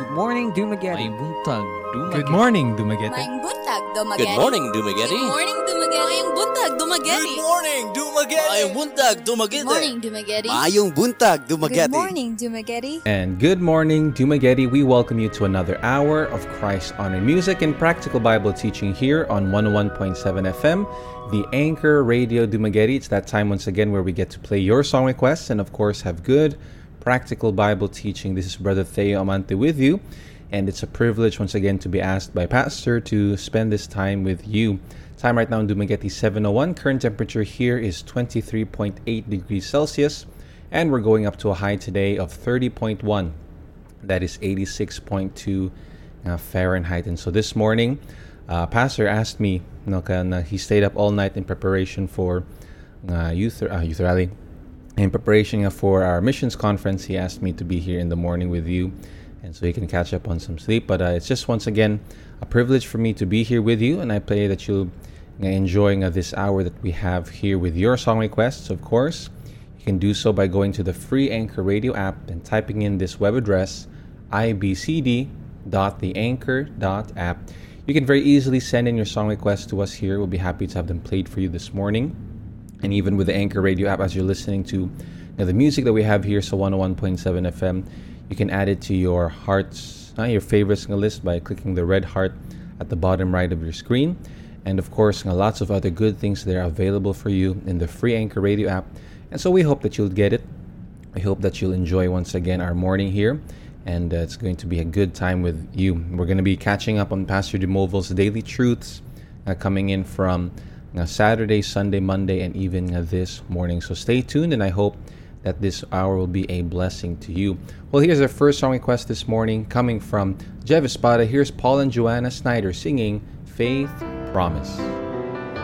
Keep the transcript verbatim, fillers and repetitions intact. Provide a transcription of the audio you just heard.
Good morning, Dumagetti. May buntag, dumagit. Good morning, Dumaguete. Maing buntag, Dumaguete. Good morning, Dumaguete. Good morning, Dumaguete. Maing buntag, Dumaguete. morning, Dumaguete. Mayong buntag, Dumaguete. Good morning, Dumaguete. Mayong buntag, Dumaguete. Good morning, Dumaguete. And good morning, Dumaguete. We welcome you to another hour of Christ Honor Music and Practical Bible Teaching here on one oh one point seven F M, the Anchor Radio Dumaguete. It's that time once again where we get to play your song requests and of course have good practical Bible teaching. This is Brother Theo Amante with you, and it's a privilege once again to be asked by Pastor to spend this time with you. Time right now in Dumaguete, seven oh one. Current temperature here is twenty-three point eight degrees Celsius, and we're going up to a high today of thirty point one. That is eighty-six point two uh, Fahrenheit. And so this morning, uh, Pastor asked me, no, uh, he stayed up all night in preparation for uh, youth, uh, youth rally. In preparation for our missions conference, he asked me to be here in the morning with you, and so you can catch up on some sleep. But uh, it's just once again a privilege for me to be here with you, and I pray that you'll uh, enjoying uh, this hour that we have here with your song requests. Of course, you can do so by going to the free Anchor Radio app and typing in this web address, i b c d dot the anchor dot app. You can very easily send in your song requests to us here. We'll be happy to have them played for you this morning. And even with the Anchor Radio app, as you're listening to you know, the music that we have here, so one oh one point seven F M, you can add it to your hearts, uh, your favorites list by clicking the red heart at the bottom right of your screen. And of course, you know, lots of other good things that are available for you in the free Anchor Radio app. And so we hope that you'll get it. I hope that you'll enjoy once again our morning here. And uh, it's going to be a good time with you. We're going to be catching up on Pastor DeMovil's Daily Truths uh, coming in from Now, Saturday, Sunday, Monday, and even uh, this morning. So stay tuned, and I hope that this hour will be a blessing to you. Well, here's our first song request this morning coming from Jeff Espada. Here's Paul and Joanna Snyder singing Faith Promise.